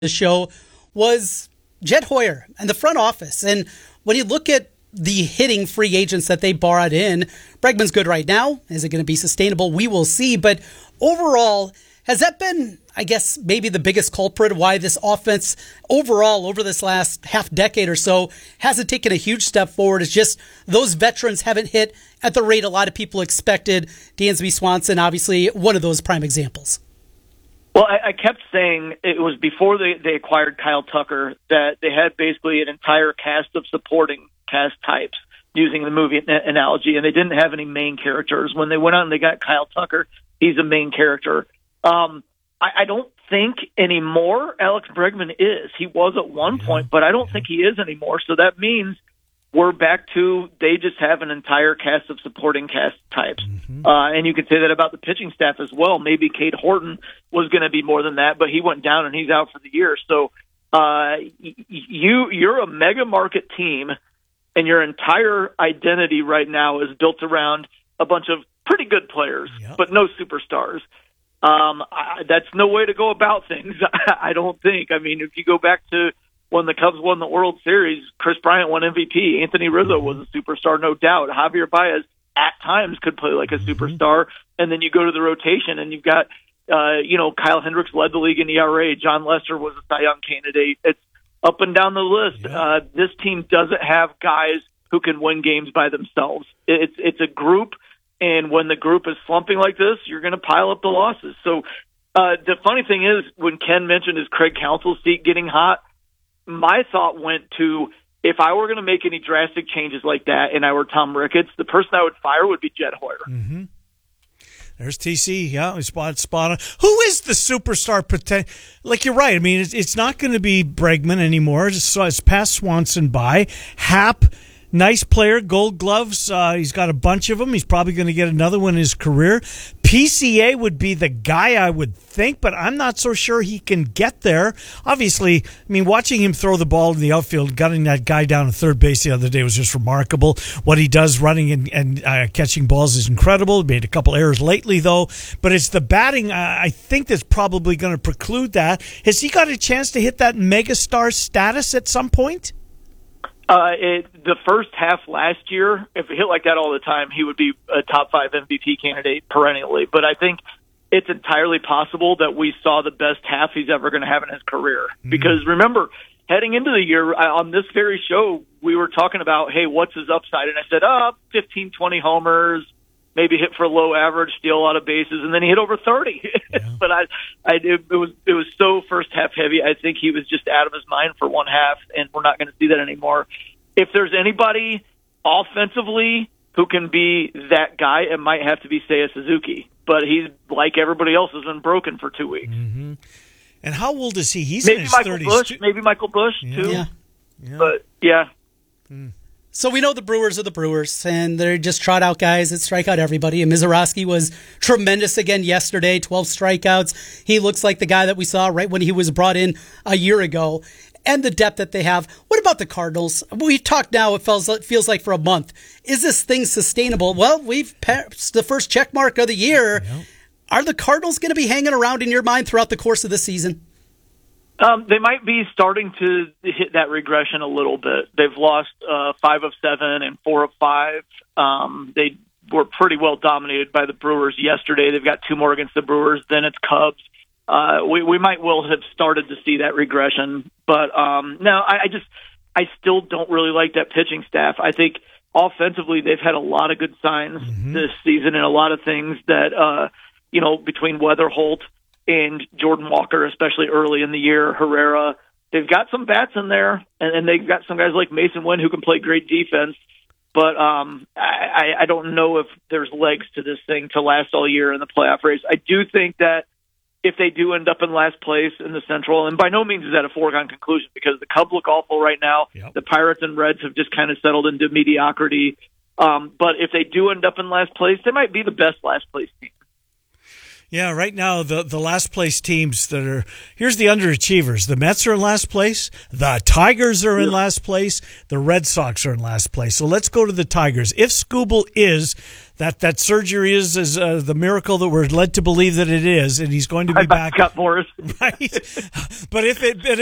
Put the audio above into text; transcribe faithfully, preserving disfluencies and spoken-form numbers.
the show was Jed Hoyer and the front office. And when you look at the hitting free agents that they brought in, Bregman's good right now. Is it going to be sustainable? We will see. But overall, has that been, I guess, maybe the biggest culprit why this offense overall over this last half decade or so hasn't taken a huge step forward? It's just those veterans haven't hit at the rate a lot of people expected. Dansby Swanson, obviously, one of those prime examples. Well, I, I kept saying it was before they, they acquired Kyle Tucker that they had basically an entire cast of supporting cast types, using the movie analogy, and they didn't have any main characters. When they went out and they got Kyle Tucker, he's a main character. Um, I, I don't think anymore Alex Bregman is. He was at one yeah. point, but I don't yeah. think he is anymore. So that means we're back to they just have an entire cast of supporting cast types. Mm-hmm. Uh, and you can say that about the pitching staff as well. Maybe Cade Horton was going to be more than that, but he went down and he's out for the year. So uh, you, you're a mega market team, and your entire identity right now is built around a bunch of pretty good players, yep. but no superstars. Um, I, that's no way to go about things, I don't think. I mean, if you go back to when the Cubs won the World Series, Chris Bryant won M V P. Anthony Rizzo was a superstar, no doubt. Javier Baez at times could play like a superstar. And then you go to the rotation, and you've got, uh, you know, Kyle Hendricks led the league in E R A. John Lester was a Cy Young candidate. It's up and down the list. Yeah. Uh, this team doesn't have guys who can win games by themselves. It's it's a group, and when the group is slumping like this, you're going to pile up the losses. So uh, the funny thing is, when Ken mentioned his Craig Counsell seat getting hot, my thought went to, if I were going to make any drastic changes like that and I were Tom Ricketts, the person I would fire would be Jed Hoyer. Mm-hmm. There's T C, yeah, spot spot on. Who is the superstar potential? Like, you're right. I mean, it's, it's not going to be Bregman anymore. It's, it's past Swanson by. Happ, nice player, Gold Gloves. Uh, he's got a bunch of them. He's probably going to get another one in his career. P C A would be the guy, I would think, but I'm not so sure he can get there. Obviously, I mean, watching him throw the ball in the outfield, getting that guy down to third base the other day was just remarkable. What he does running and, and uh, catching balls is incredible. Made a couple errors lately, though, but it's the batting, uh, I think, that's probably going to preclude that. Has he got a chance to hit that megastar status at some point? Uh, it, the first half last year, if he hit like that all the time, he would be a top five M V P candidate perennially. But I think it's entirely possible that we saw the best half he's ever going to have in his career. Mm-hmm. Because remember, heading into the year, on this very show, we were talking about, hey, what's his upside? And I said, oh, fifteen, twenty homers, maybe hit for low average, steal a lot of bases, and then he hit over thirty. Yeah. But I, I, it, it was it was so first half heavy. I think he was just out of his mind for one half, and we're not going to see that anymore. If there's anybody offensively who can be that guy, it might have to be Seiya Suzuki. But he's, like everybody else, has been broken for two weeks. Mm-hmm. And how old is he? He's maybe in his Michael thirties. Bush, maybe Michael Bush yeah. too. Yeah. yeah. But yeah. Mm. So we know the Brewers are the Brewers, and they're just trot out guys that strike out everybody. And Mizorowski was tremendous again yesterday, twelve strikeouts. He looks like the guy that we saw right when he was brought in a year ago. And the depth that they have. What about the Cardinals? We've talked now, it feels, it feels like for a month. Is this thing sustainable? Well, we've passed the first check mark of the year. Yep. Are the Cardinals going to be hanging around in your mind throughout the course of the season? Um, they might be starting to hit that regression a little bit. They've lost uh, five of seven and four of five. Um, they were pretty well dominated by the Brewers yesterday. They've got two more against the Brewers. Then it's Cubs. Uh, we, we might well have started to see that regression. But um, no, I, I just I still don't really like that pitching staff. I think offensively they've had a lot of good signs mm-hmm. this season, and a lot of things that, uh, you know, between Weatherholt and Jordan Walker, especially early in the year, Herrera, they've got some bats in there, and, and they've got some guys like Mason Wynn who can play great defense. But um, I, I don't know if there's legs to this thing to last all year in the playoff race. I do think that if they do end up in last place in the Central, and by no means is that a foregone conclusion because the Cubs look awful right now. Yep. The Pirates and Reds have just kind of settled into mediocrity. Um, but if they do end up in last place, they might be the best last place team. Yeah, right now the, the last place teams that are here's the underachievers. The Mets are in last place. The Tigers are in last place. The Red Sox are in last place. So let's go to the Tigers. If Skubal is that that surgery is is uh, the miracle that we're led to believe that it is, and he's going to be I back. Scott Boras. Right, but if it.